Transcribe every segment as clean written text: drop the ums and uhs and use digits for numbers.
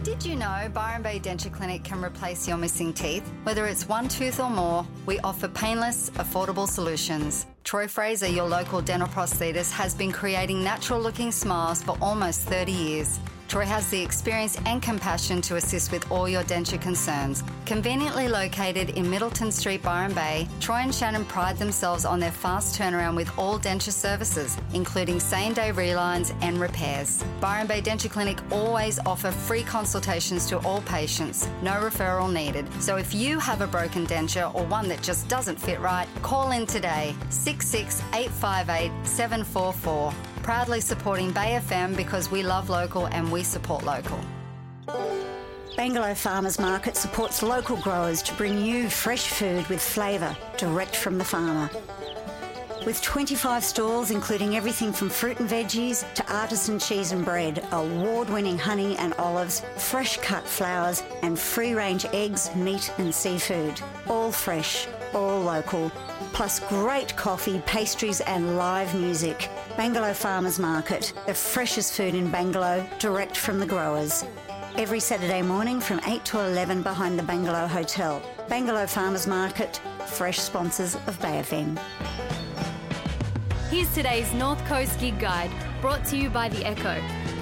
Did you know Byron Bay Denture Clinic can replace your missing teeth? Whether it's one tooth or more, we offer painless, affordable solutions. Troy Fraser, your local dental prosthetist, has been creating natural-looking smiles for almost 30 years. Troy has the experience and compassion to assist with all your denture concerns. Conveniently located in Middleton Street, Byron Bay, Troy and Shannon pride themselves on their fast turnaround with all denture services, including same-day relines and repairs. Byron Bay Denture Clinic always offer free consultations to all patients, no referral needed. So if you have a broken denture or one that just doesn't fit right, call in today, 858 744. Proudly supporting Bay FM because we love local and we support local. Bangalow Farmers Market supports local growers to bring you fresh food with flavour direct from the farmer. With 25 stalls including everything from fruit and veggies to artisan cheese and bread, award-winning honey and olives, fresh cut flowers and free-range eggs, meat and seafood. All fresh, all local, plus great coffee, pastries and live music. Bangalow Farmers Market, the freshest food in Bangalow, direct from the growers. Every Saturday morning from 8 to 11 behind the Bangalow Hotel. Bangalow Farmers Market, fresh sponsors of Bay FM. Here's today's North Coast Gig Guide, brought to you by The Echo.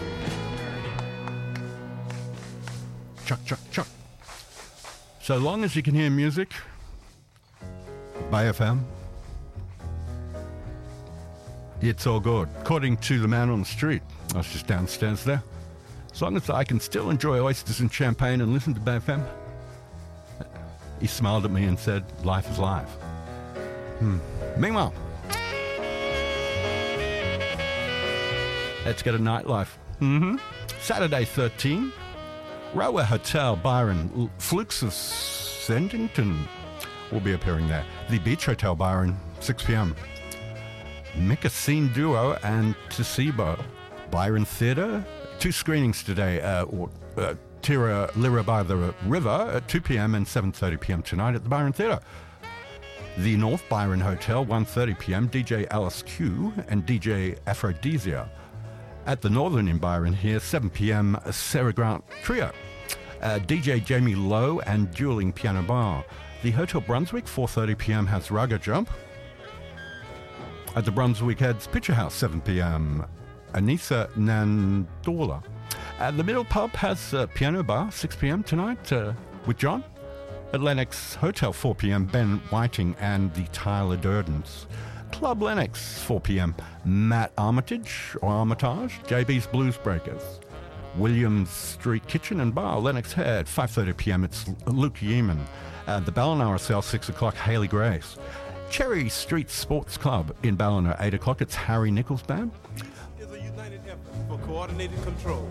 Chuck, chuck, chuck. So long as you can hear music, Bay FM, it's all good. According to the man on the street, I was just downstairs there. As long as I can still enjoy oysters and champagne and listen to Bay FM, he smiled at me and said, life is life. Meanwhile, let's get a nightlife. Saturday 13, Railway Hotel, Byron, Flukes of Sendington will be appearing there. The Beach Hotel, Byron, 6 p.m. Micasine Duo and Tasibo, Byron Theatre. 2 screenings today, Tira Lira by the River at 2 p.m. and 7:30 p.m. tonight at the Byron Theatre. The North Byron Hotel, 1:30 p.m. DJ Alice Q and DJ Aphrodisia. At the Northern in Byron here, 7 p.m. Sarah Grant Trio. DJ Jamie Lowe and Dueling Piano Bar. The Hotel Brunswick, 4:30 p.m. has Raga Jump. At the Brunswick Heads Picture House, 7 p.m. Anissa Nandola. The Middle Pub has Piano Bar, 6 p.m. tonight with John. At Lennox Hotel, 4 p.m. Ben Whiting and the Tyler Durdens. Club Lennox, 4 p.m. Matt Armitage, JB's Blues Breakers. Williams Street Kitchen and Bar, Lennox Head, 5:30 p.m. It's Luke Yeaman. The Ballina RSL, 6 o'clock, Hayley Grace. Cherry Street Sports Club in Ballina, 8 o'clock, it's Harry Nichols Band. Is a united effort for coordinated control.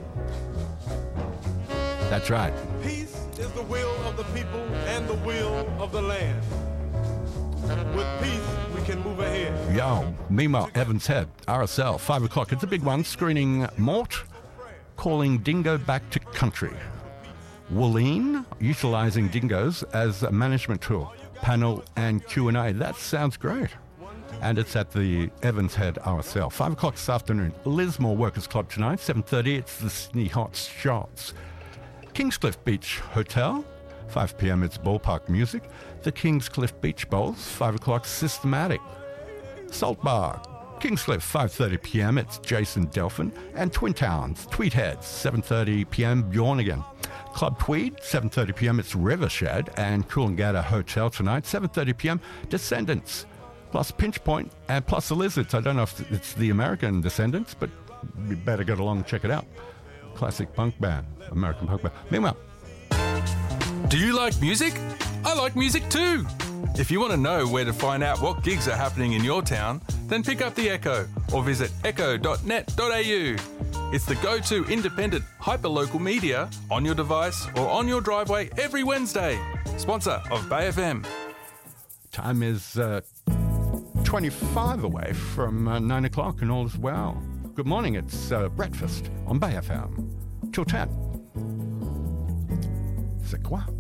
That's right. Peace is the will of the people and the will of the land. With peace, we can move ahead. Yo, meanwhile, Evans Head, RSL, 5 o'clock. It's a big one, screening Mort, calling Dingo back to country. Wooleen, utilising dingoes as a management tool. Panel and Q&A. That sounds great. And it's at the Evans Head RSL. 5 o'clock this afternoon. Lismore Workers Club tonight. 7:30, it's the Sydney Hot Shots. Kingscliff Beach Hotel. 5 p.m. it's Ballpark Music. The Kingscliff Beach Bowls. 5 o'clock Systematic. Salt Bar. Kingscliff, 5:30 p.m. it's Jason Delphin. And Twin Towns, Tweedheads, 7:30 p.m. Bjorn again. Club Tweed, 7:30 p.m. it's Rivershed and Coolangatta Hotel tonight. 7:30 p.m. Descendants, plus Pinch Point and plus the Lizards. I don't know if it's the American Descendants, but we better get along and check it out. Classic punk band, American punk band. Meanwhile, do you like music? I like music too. If you want to know where to find out what gigs are happening in your town, then pick up The Echo or visit echo.net.au. It's the go-to independent, hyper-local media on your device or on your driveway every Wednesday. Sponsor of Bay FM. time is 25 away from 9 o'clock and all is well. Good morning, it's breakfast on Bay FM. Till 10. C'est quoi?